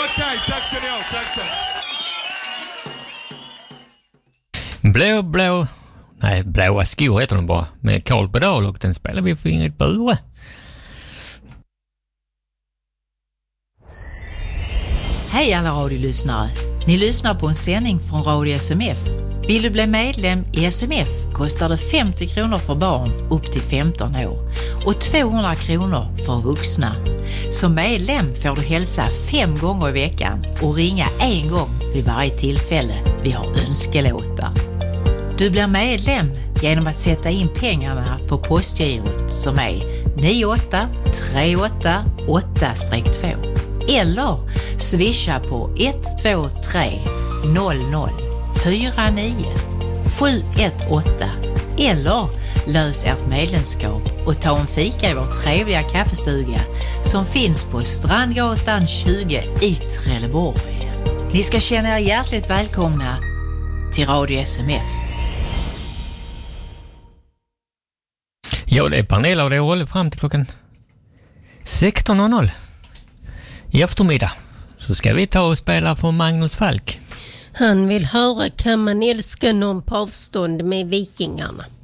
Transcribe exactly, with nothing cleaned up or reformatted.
Okej, tack ska ni ha. Tack, tack. Blå, blå. Nej, blåa skor heter de bara. Med Carl Bedal, och den spelar vi för Ingrid Bure. Hej alla radiolyssnare. Ni lyssnar på en sändning från Radio S M F. Vill du bli medlem i S M F kostar det femtio kronor för barn upp till femton år och tvåhundra kronor för vuxna. Som medlem får du hälsa fem gånger i veckan och ringa en gång vid varje tillfälle vi har önskelåtar. Du blir medlem genom att sätta in pengarna på postgirot som är nio åtta tre åtta åtta två eller swisha på ett två tre noll noll fyra nio sju ett åtta eller lös ert medlemskap och ta en fika i vår trevliga kaffestuga som finns på Strandgatan tjugo i Trelleborg. Ni ska känna er hjärtligt välkomna till Radio S M F. Ja, det är panel och det håller fram till klockan sexton noll noll i eftermiddag. Så ska vi ta och spela för Magnus Falk. Han vill höra Kan man älska någon på avstånd med Vikingarna.